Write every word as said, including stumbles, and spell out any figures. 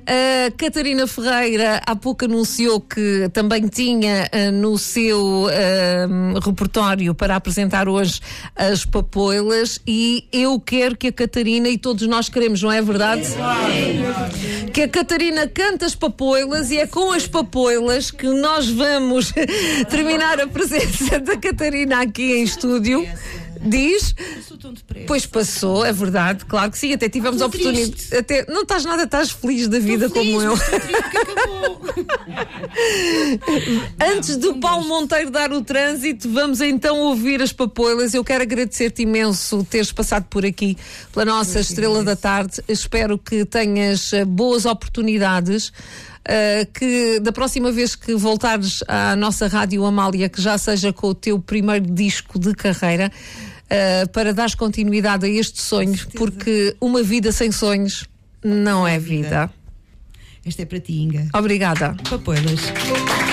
A Catarina Ferreira há pouco anunciou que também tinha uh, no seu uh, repertório para apresentar hoje as papoilas, e eu quero que a Catarina, e todos nós queremos, não é verdade? É. Que a Catarina cante as papoilas, e é com as papoilas que nós vamos terminar a presença da Catarina aqui em estúdio. Diz? Passou tão depressa. Pois passou, é verdade, claro que sim, até tivemos a oportunidade. Até, não estás nada, estás feliz da vida feliz, como eu. Acabou. Antes do Paulo Monteiro dar o trânsito, vamos então ouvir as papoilas. Eu quero agradecer-te imenso teres passado por aqui pela nossa Estrela da Tarde. Espero que tenhas boas oportunidades. Uh, que da próxima vez que voltares à nossa Rádio Amália, que já seja com o teu primeiro disco de carreira, uh, para dares continuidade a este sonho, porque uma vida sem sonhos não é vida. Esta é para ti, Inga. Obrigada. Papoilas.